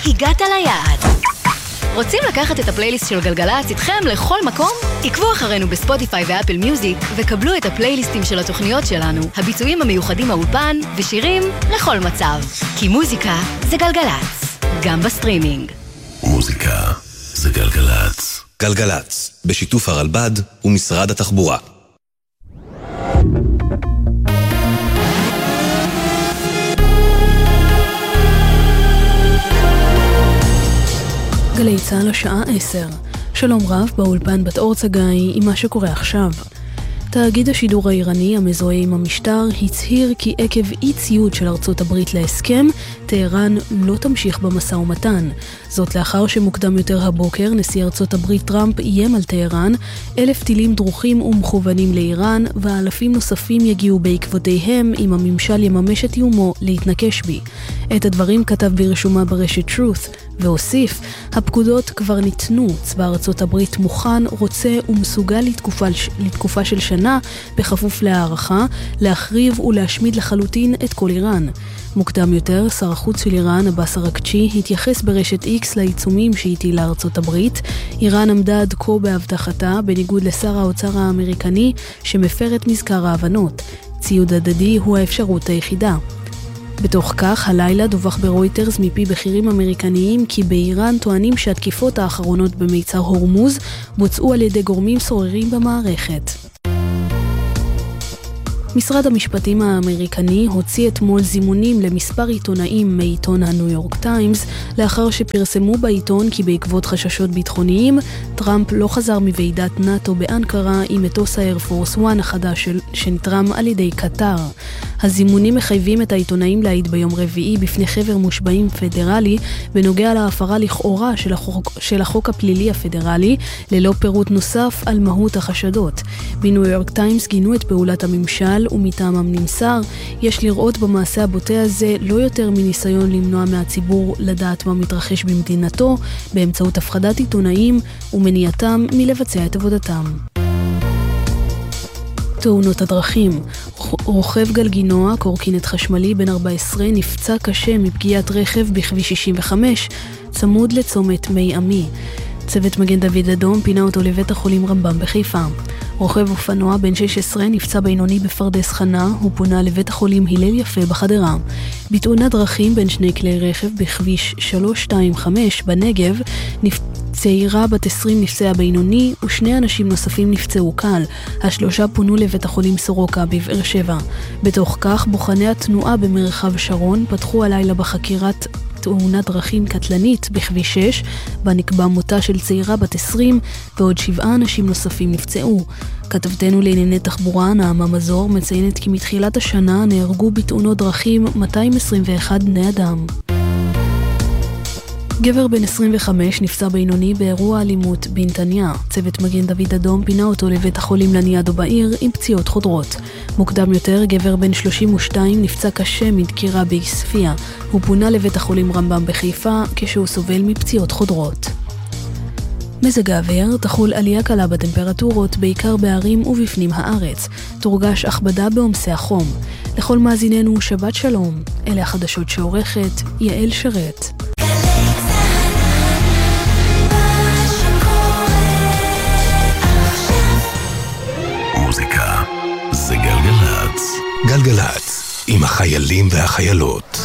הגעת ליעד. רוצים לקחת את הפלייליסט של גלגלצ איתכם לכל מקום? עקבו אחרינו בספוטיפיי ואפל מיוזיק וקבלו את הפלייליסטים של התוכניות שלנו, הביצועים המיוחדים מהאולפן ושירים לכל מצב. כי מוזיקה זה גלגלצ, גם בסטרימינג. מוזיקה זה גלגלצ. גלגלצ, בשיתוף הרלב"ד ומשרד התחבורה. גלי צהל השעה 10. שלום רב, באולפן בת אור צגאי עם מה שקורה עכשיו. תאגיד השידור האיראני המזוהה עם המשטר הצהיר כי עקב אי ציות של ארצות הברית להסכם, טהרן לא תמשיך במשא ומתן. זאת לאחר שמוקדם יותר הבוקר נשיא ארצות הברית טראמפ איים על טהרן, 1,000 טילים דרוכים ומכוונים לאיראן, ואלפים נוספים יגיעו בעקבותיהם אם הממשל יממש את איומו להתנקש בי. את הדברים כתב ברשומה ברשת Truth, והוסיף, הפקודות כבר ניתנו, צבא ארצות הברית מוכן, רוצה ומסוגל לתקופה של שנה, בכפוף להערכה, להחריב ולהשמיד לחלוטין את כל איראן. מוקדם יותר, שר החוץ של איראן, עבאס אראקצ'י, התייחס ברשת X לעיצומים שהטילה ארצות הברית. איראן עמדה עד כה בהבטחתה, בניגוד לשר האוצר האמריקני, שמפר את מזכר ההבנות. ציוד הדדי הוא האפשרות היחידה. בתוך כך, הלילה דווח ברויטרס מפי בכירים אמריקניים כי באיראן טוענים שהתקיפות האחרונות במיצר הורמוז בוצעו על ידי גורמים סוררים במערכת. משרד המשפטים האמריקני הוציא אתמול זימונים למספר עיתונאים מעיתון הניו יורק טיימס, לאחר שפרסמו בעיתון כי בעקבות חששות ביטחוניים, טראמפ לא חזר מוועידת נאטו באנקרה עם מטוס האיירפורס 1 החדש שנתרם על ידי קטר. הזימונים מחייבים את העיתונאים להעיד ביום רביעי בפני חבר מושבעים פדרלי בנוגע להפרה לכאורה של החוק הפלילי הפדרלי, ללא פירוט נוסף על מהות החשדות. בניו יורק טיימס גינו את פעולת הממשל, ומטעמם נמסר, יש לראות במעשה הבוטה הזה לא יותר מניסיון למנוע מהציבור לדעת מה מתרחש במדינתו, באמצעות הפחדת עיתונאים ומניעתם מלבצע את עבודתם. תאונות הדרכים. רוכב גלגינוע, קורקינט חשמלי בן 14, נפצע קשה מפגיעת רכב בכביש 65, צמוד לצומת מי עמי. צוות מגן דוד אדום פינה אותו לבית החולים רמב"ם בחיפה. רוכב אופנוע בן 16 נפצע בינוני בפרדס חנה, הוא פונה לבית החולים הלל יפה בחדרה. בתאונת דרכים בין שני כלי רכב בכביש 325 בנגב, צעירה בת 20 נפצעה בינוני ושני אנשים נוספים נפצעו קל. השלושה פונו לבית החולים סורוקה בבאר שבע. בתוך כך, בוחני התנועה במרחב שרון פתחו הלילה בחקירת תאונת דרכים קטלנית בכביש 6, בה נקבע מותה של צעירה בת 20 ועוד 7 אנשים נוספים נפצעו. כתבתנו לענייני תחבורה נעמה מזור מציינת כי מתחילת השנה נהרגו בתאונות דרכים 221 בני אדם. גבר בן 25 נפצע בינוני באירוע אלימות בנתניה. צוות מגן דוד אדום פינה אותו לבית החולים לניאדו בעיר עם פציעות חודרות. מוקדם יותר, גבר בן 32 נפצע קשה מדקירה בעספיה. הוא פונה לבית החולים רמב"ם בחיפה כשהוא סובל מפציעות חודרות. מזג האוויר, תחול עלייה קלה בטמפרטורות, בעיקר בערים ובפנים הארץ. תורגש הכבדה בעומסי החום. לכל מאזיננו שבת שלום. אלה החדשות שעורכת יעל שרת. מוזיקה זה גלגלצ. גלגלצ, עם החיילים והחיילות.